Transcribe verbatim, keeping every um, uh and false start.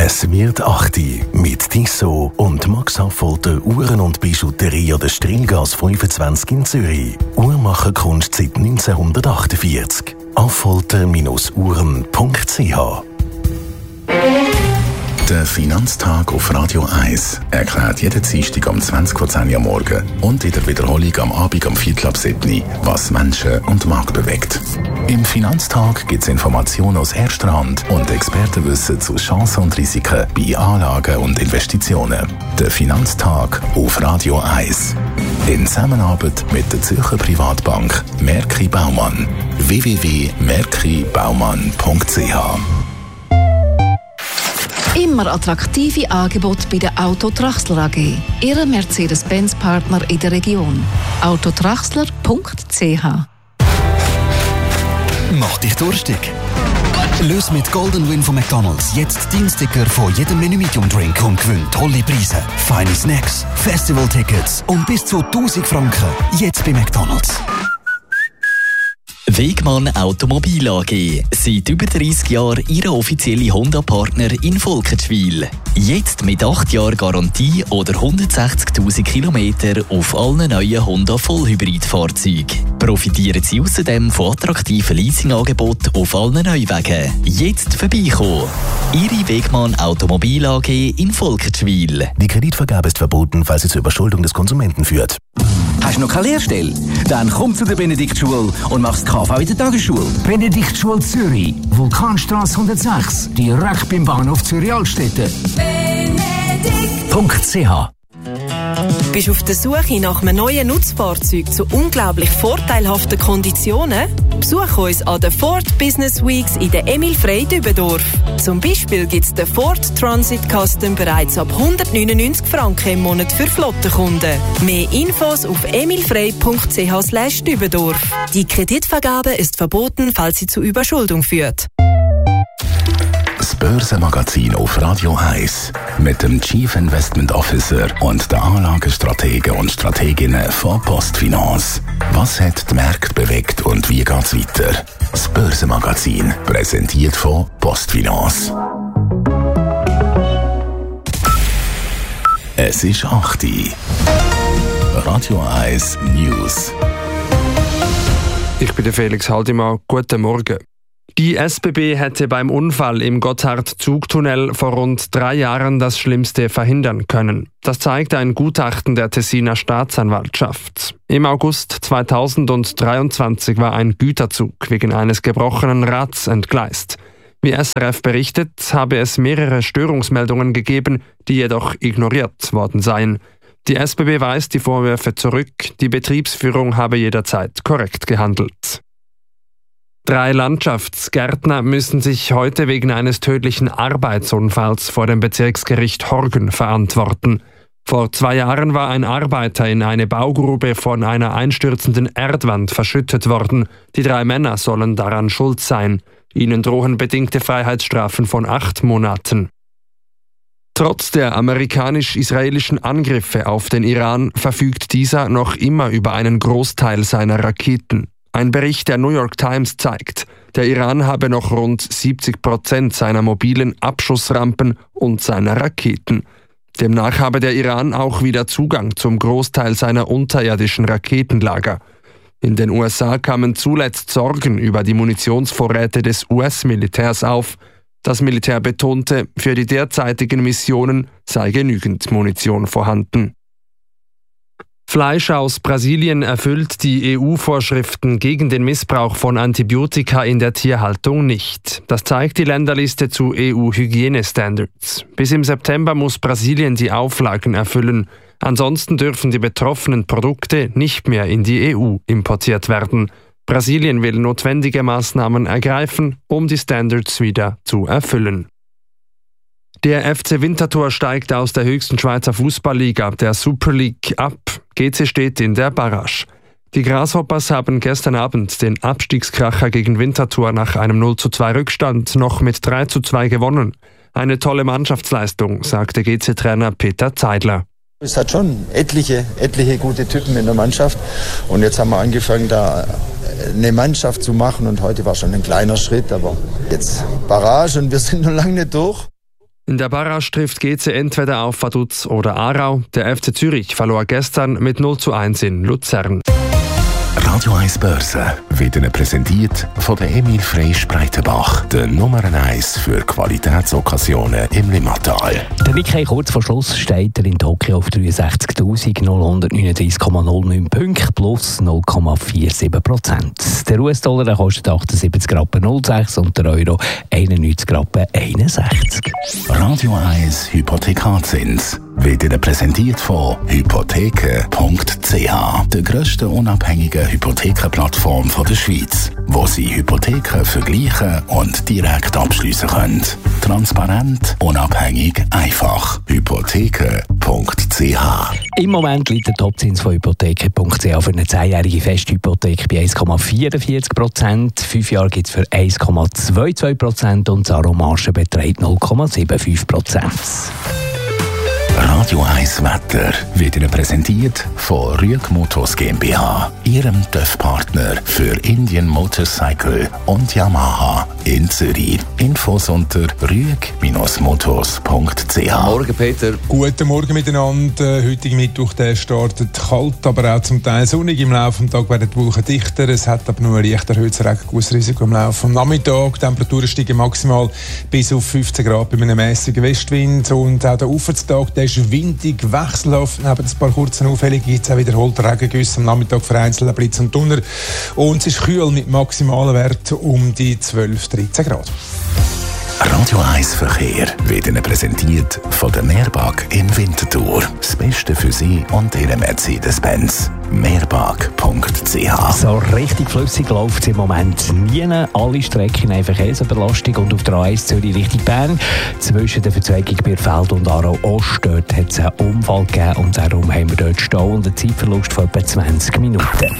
Es wird acht mit Tissot und Max Affolter Uhren und Bijouterie an der Strilgasse fünfundzwanzig in Zürich. Uhrmacherkunst seit neunzehnhundertachtundvierzig. affolter Uhren punkt c h. Der Finanztag auf Radio eins erklärt jeden Dienstag um zwanzig vor zehn am Morgen und in der Wiederholung am Abend um Viertel ab sieben, was Menschen und Markt bewegt. Im Finanztag gibt es Informationen aus erster Hand und Expertenwissen zu Chancen und Risiken bei Anlagen und Investitionen. Der Finanztag auf Radio eins. In Zusammenarbeit mit der Zürcher Privatbank Merki Baumann. w w w punkt merki baumann punkt c h. Immer attraktive Angebote bei der Auto Traxler A G. Ihre Mercedes-Benz-Partner in der Region. autotraxler punkt c h. Mach dich durstig. Löse mit Golden Win von McDonald's jetzt Dienststicker von jedem Menü Medium Drink und gewinn tolle Preise, feine Snacks, Festival-Tickets und bis zu tausend Franken. Jetzt bei McDonald's. Wegmann Automobil A G. Seit über dreissig Jahren Ihr offizieller Honda-Partner in Volkenschwil. Jetzt mit acht Jahren Garantie oder hundertsechzigtausend Kilometer auf allen neuen Honda Vollhybrid-Fahrzeugen. Profitieren Sie außerdem von attraktiven Leasingangeboten auf allen Neuwagen. Jetzt vorbeikommen. Ihre Wegmann Automobil A G in Volkenschwil. Die Kreditvergabe ist verboten, falls sie zur Überschuldung des Konsumenten führt. Hast du noch keine Lehrstelle? Dann komm zu der Benediktschule und machst K V in der Tagesschule. Benediktschule Zürich, Vulkanstrasse hundertsechs, direkt beim Bahnhof Zürich Altstädte. Benedikt punkt c h. Bist du auf der Suche nach einem neuen Nutzfahrzeug zu unglaublich vorteilhaften Konditionen? Besuch uns an den Ford Business Weeks in der Emil Frey Dübendorf. Zum Beispiel gibt es den Ford Transit Custom bereits ab hundertneunundneunzig Franken im Monat für Flottenkunden. Mehr Infos auf emilfrey punkt c h slash Dübendorf. Die Kreditvergabe ist verboten, falls sie zu Überschuldung führt. Das Börsenmagazin auf Radio eins mit dem Chief Investment Officer und der Anlagestrategen und Strateginnen von Postfinance. Was hat die Märkte bewegt und wie geht's weiter? Das Börsenmagazin, präsentiert von Postfinance. Es ist acht Uhr. Radio eins News. Ich bin der Felix Haldimann. Guten Morgen. Die S B B hätte beim Unfall im Gotthard-Zugtunnel vor rund drei Jahren das Schlimmste verhindern können. Das zeigt ein Gutachten der Tessiner Staatsanwaltschaft. Im August zweitausenddreiundzwanzig war ein Güterzug wegen eines gebrochenen Rads entgleist. Wie S R F berichtet, habe es mehrere Störungsmeldungen gegeben, die jedoch ignoriert worden seien. Die S B B weist die Vorwürfe zurück, die Betriebsführung habe jederzeit korrekt gehandelt. Drei Landschaftsgärtner müssen sich heute wegen eines tödlichen Arbeitsunfalls vor dem Bezirksgericht Horgen verantworten. Vor zwei Jahren war ein Arbeiter in eine Baugrube von einer einstürzenden Erdwand verschüttet worden. Die drei Männer sollen daran schuld sein. Ihnen drohen bedingte Freiheitsstrafen von acht Monaten. Trotz der amerikanisch-israelischen Angriffe auf den Iran verfügt dieser noch immer über einen Großteil seiner Raketen. Ein Bericht der New York Times zeigt, der Iran habe noch rund siebzig Prozent seiner mobilen Abschussrampen und seiner Raketen. Demnach habe der Iran auch wieder Zugang zum Großteil seiner unterirdischen Raketenlager. In den U S A kamen zuletzt Sorgen über die Munitionsvorräte des U S-Militärs auf. Das Militär betonte, für die derzeitigen Missionen sei genügend Munition vorhanden. Fleisch aus Brasilien erfüllt die E U-Vorschriften gegen den Missbrauch von Antibiotika in der Tierhaltung nicht. Das zeigt die Länderliste zu E U-Hygienestandards. Bis im September muss Brasilien die Auflagen erfüllen. Ansonsten dürfen die betroffenen Produkte nicht mehr in die E U importiert werden. Brasilien will notwendige Maßnahmen ergreifen, um die Standards wieder zu erfüllen. Der F C Winterthur steigt aus der höchsten Schweizer Fußballliga, der Super League, ab. G C steht in der Barrage. Die Grasshoppers haben gestern Abend den Abstiegskracher gegen Winterthur nach einem null zu zwei Rückstand noch mit drei zu zwei gewonnen. Eine tolle Mannschaftsleistung, sagte G C-Trainer Peter Zeidler. Es hat schon etliche, etliche gute Typen in der Mannschaft und jetzt haben wir angefangen, da eine Mannschaft zu machen und heute war schon ein kleiner Schritt, aber jetzt Barrage und wir sind noch lange nicht durch. In der Barrage trifft G C entweder auf Vaduz oder Aarau. Der F C Zürich verlor gestern mit null zu eins in Luzern. Radio eins Börse wird Ihnen präsentiert von der Emil Frey Spreitenbach, der Nummer eins für Qualitätsokkasionen im Limmatal. Der Nikkei kurz vor Schluss steht er in Tokio auf dreiundsechzigtausendneunhundertneununddreißig Komma null neun Punkte plus null Komma siebenundvierzig Prozent. Der U S-Dollar der kostet achtundsiebzig Rappen null sechs und der Euro einundneunzig Rappen einundsechzig. Radio eins Hypothekarzins wird Ihnen präsentiert von hypotheken punkt c h, der grössten unabhängigen Hypothekenplattform der Schweiz, wo Sie Hypotheken vergleichen und direkt abschliessen können. Transparent, unabhängig, einfach. hypotheken punkt c h. Im Moment liegt der Topzins von hypotheken punkt c h für eine zehnjährige Festhypothek bei eins Komma vierundvierzig Prozent. Fünf Jahre gibt es für eins Komma zweiundzwanzig Prozent und die Aromarge beträgt null Komma fünfundsiebzig Prozent. Radio eins Wetter wird Ihnen präsentiert von Rüeg Motors GmbH, Ihrem T Ö F-Partner für Indian Motorcycle und Yamaha in Zürich. Infos unter rüeg Motors punkt c h. Morgen, Peter. Guten Morgen miteinander. Heute Mittwoch der startet kalt, aber auch zum Teil sonnig. Im Laufe des Tages werden die Wolken dichter. Es hat aber nur ein leicht erhöhtes Regengussrisiko im Laufe des Nachmittags. Die Temperaturen steigen maximal bis auf fünfzehn Grad bei einem mäßigen Westwind. Und auch der Aufwärtstag, der ist windig, wechselhaft. Neben ein paar kurzen Aufhellungen gibt es auch wiederholt Regengüsse am Nachmittag, vereinzelt Blitz und Donner. Und es ist kühl mit maximalen Werten um die zwölf bis dreizehn Grad. Radio eins Verkehr wird Ihnen präsentiert von der Meerbag in Winterthur. Das Beste für Sie und Ihre Mercedes-Benz. meerbag punkt c h. So richtig flüssig läuft es im Moment nie. Alle Strecken haben Verkehrsüberlastung und auf der A eins Zürich Richtung Bern. Zwischen der Verzweigung Bierfeld und Aarau Ost dort hat es einen Unfall gegeben und darum haben wir dort Stau und einen Zeitverlust von etwa zwanzig Minuten.